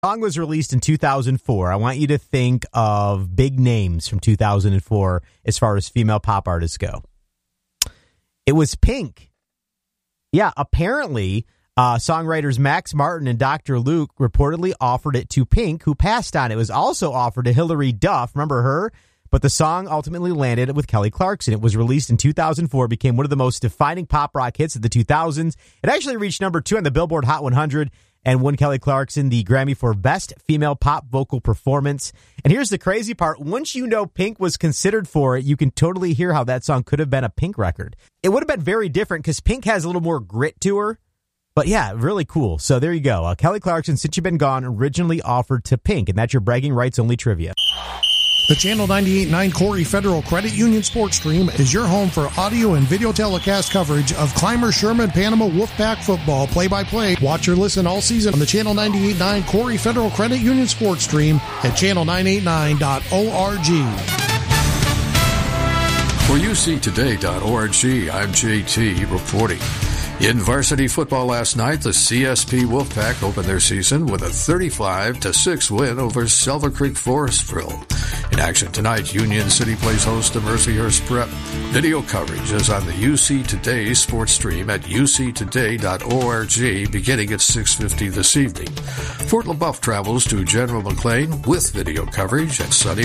song was released in 2004. I want you to think of big names from 2004 as far as female pop artists go. It was Pink. Yeah, apparently, songwriters Max Martin and Dr. Luke reportedly offered it to Pink, who passed on. It was also offered to Hilary Duff. Remember her? But the song ultimately landed with Kelly Clarkson. It was released in 2004, became one of the most defining pop rock hits of the 2000s. It actually reached number 2 on the Billboard Hot 100 and won Kelly Clarkson the Grammy for Best Female Pop Vocal Performance. And here's the crazy part. Once you know Pink was considered for it, you can totally hear how that song could have been a Pink record. It would have been very different because Pink has a little more grit to her. But yeah, really cool. So there you go. Kelly Clarkson, Since You've Been Gone, originally offered to Pink. And that's your bragging rights only trivia. The Channel 98.9 Corey Federal Credit Union Sports Stream is your home for audio and video telecast coverage of Clymer Sherman Panama Wolfpack football play-by-play. Watch or listen all season on the Channel 98.9 Corey Federal Credit Union Sports Stream at channel989.org. For UCToday.org, I'm JT reporting. In varsity football last night, the CSP Wolfpack opened their season with a 35-6 win over Selva Creek Forestville. In action tonight, Union City plays host to Mercyhurst Prep. Video coverage is on the UC Today sports stream at uctoday.org beginning at 6:50 this evening. Fort LaBeouf travels to General McLean with video coverage at sunny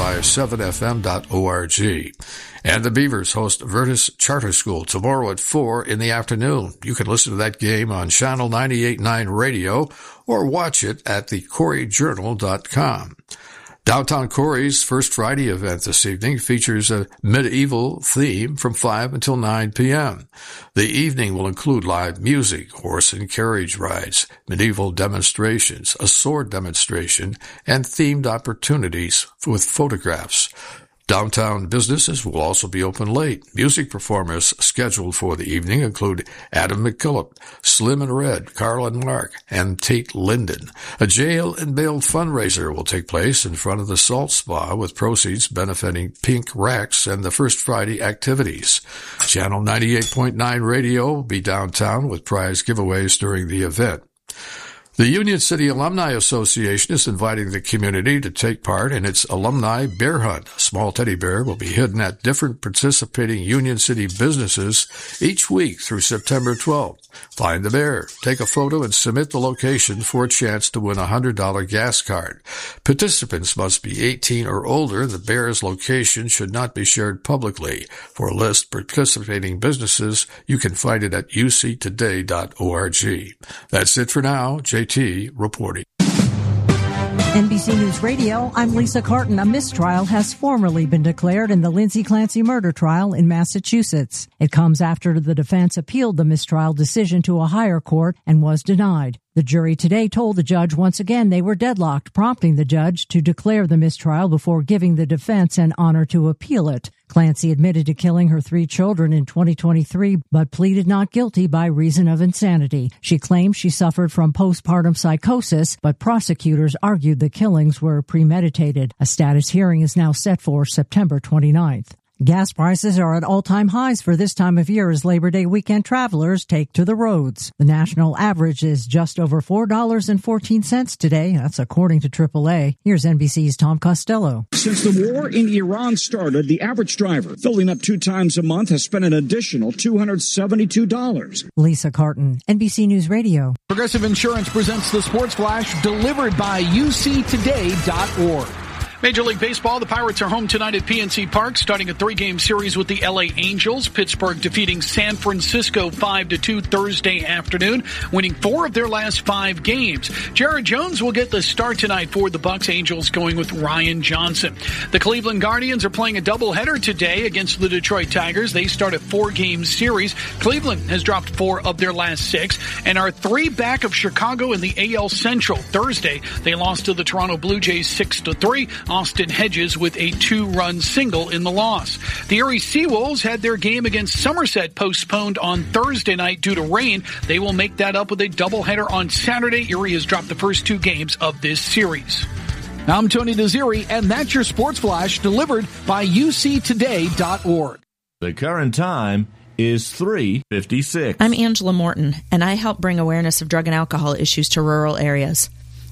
105.7fm.org. And the Beavers host Virtus Charter School tomorrow at 4 in the afternoon. You can listen to that game on Channel 98.9 Radio or watch it at thecoreyjournal.com. Downtown Corey's First Friday event this evening features a medieval theme from 5 until 9 p.m. The evening will include live music, horse and carriage rides, medieval demonstrations, a sword demonstration, and themed opportunities with photographs. Downtown businesses will also be open late. Music performers scheduled for the evening include Adam McKillop, Slim and Red, Carl and Mark, and Tate Linden. A jail and bail fundraiser will take place in front of the Salt Spa with proceeds benefiting Pink Racks and the First Friday activities. Channel 98.9 Radio will be downtown with prize giveaways during the event. The Union City Alumni Association is inviting the community to take part in its Alumni Bear Hunt. A small teddy bear will be hidden at different participating Union City businesses each week through September 12th. Find the bear, take a photo, and submit the location for a chance to win a $100 gas card. Participants must be 18 or older. The bear's location should not be shared publicly. For a list of participating businesses, you can find it at uctoday.org. That's it for now. JT reporting. NBC News Radio, I'm Lisa Carton. A mistrial has formally been declared in the Lindsay Clancy murder trial in Massachusetts. It comes after the defense appealed the mistrial decision to a higher court and was denied. The jury today told the judge once again they were deadlocked, prompting the judge to declare the mistrial before giving the defense an honor to appeal it. Clancy admitted to killing her 3 children in 2023, but pleaded not guilty by reason of insanity. She claimed she suffered from postpartum psychosis, but prosecutors argued the killings were premeditated. A status hearing is now set for September 29th. Gas prices are at all-time highs for this time of year as Labor Day weekend travelers take to the roads. The national average is just over $4.14 today. That's according to AAA. Here's NBC's Tom Costello. Since the war in Iran started, the average driver filling up 2 times a month has spent an additional $272. Lisa Carton, NBC News Radio. Progressive Insurance presents the Sports Flash, delivered by UCToday.org. Major League Baseball, the Pirates are home tonight at PNC Park, starting a 3-game series with the LA Angels. Pittsburgh defeating San Francisco 5-2 Thursday afternoon, winning 4 of their last 5 games. Jared Jones will get the start tonight for the Bucks. Angels going with Ryan Johnson. The Cleveland Guardians are playing a doubleheader today against the Detroit Tigers. They start a 4-game series. Cleveland has dropped 4 of their last 6 and are 3 back of Chicago in the AL Central. Thursday, they lost to the Toronto Blue Jays 6-3. Austin Hedges with a 2-run single in the loss. The Erie Seawolves had their game against Somerset postponed on Thursday night due to rain. They will make that up with a doubleheader on Saturday. Erie has dropped the first 2 games of this series. I'm Tony Desiri, and that's your Sports Flash delivered by UCToday.org. The current time is 3:56. I'm Angela Morton, and I help bring awareness of drug and alcohol issues to rural areas.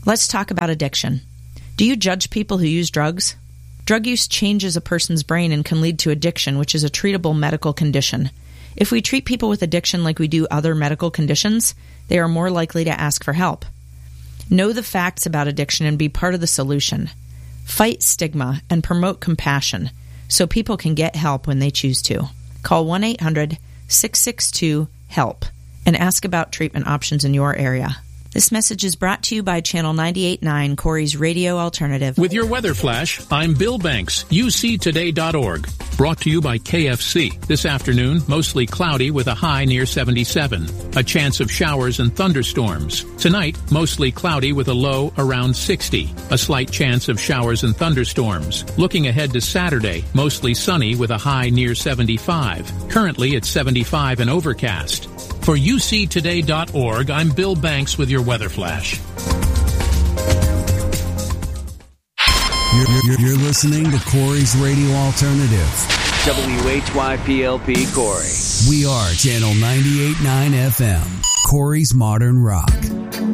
Let's talk about addiction. Do you judge people who use drugs? Drug use changes a person's brain and can lead to addiction, which is a treatable medical condition. If we treat people with addiction like we do other medical conditions, they are more likely to ask for help. Know the facts about addiction and be part of the solution. Fight stigma and promote compassion so people can get help when they choose to. Call 1-800-662-HELP and ask about treatment options in your area. This message is brought to you by Channel 98.9, Corey's Radio Alternative. With your weather flash, I'm Bill Banks, uctoday.org. Brought to you by KFC. This afternoon, mostly cloudy with a high near 77. A chance of showers and thunderstorms. Tonight, mostly cloudy with a low around 60. A slight chance of showers and thunderstorms. Looking ahead to Saturday, mostly sunny with a high near 75. Currently, it's 75 and overcast. For uctoday.org, I'm Bill Banks with your weather flash. You're listening to Corey's Radio Alternative. WHYPLP Corey. We are Channel 98.9 FM, Corey's Modern Rock.